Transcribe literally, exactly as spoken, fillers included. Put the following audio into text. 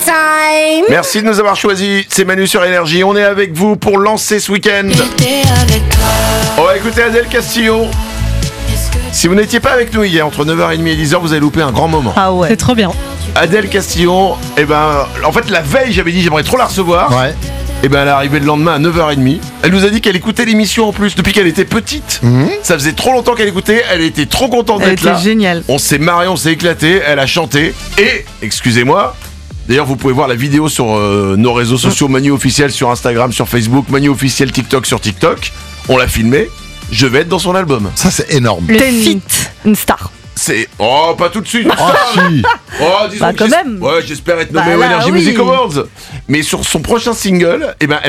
time. Merci de nous avoir choisis. C'est Manu sur Énergie. On est avec vous pour lancer ce week-end. On va écouter Adèle Castillo. Si vous n'étiez pas avec nous hier, entre neuf heures trente et dix heures, vous avez loupé un grand moment. Ah ouais. C'est trop bien. Adèle Castillo, eh ben, en fait, la veille, j'avais dit j'aimerais trop la recevoir. Ouais. Et ben, elle est arrivée le lendemain à neuf heures trente. Elle nous a dit qu'elle écoutait l'émission en plus depuis qu'elle était petite. Mmh. Ça faisait trop longtemps qu'elle écoutait. Elle était trop contente Elle d'être était là. géniale. On s'est marré, on s'est éclaté. Elle a chanté. Et, excusez-moi, d'ailleurs, vous pouvez voir la vidéo sur euh, nos réseaux sociaux, Manu officiel sur Instagram, sur Facebook, Manu officiel TikTok sur TikTok. On l'a filmé. Je vais être dans son album. Ça, c'est énorme. Le T'es une- feat, une star. C'est... Oh, pas tout de suite. Oh, si. Oh, disons Bah, que quand j'es- même. Ouais, j'espère être nommé Bah au là, Energy oui. Music Awards. Mais sur son prochain single, eh ben, elle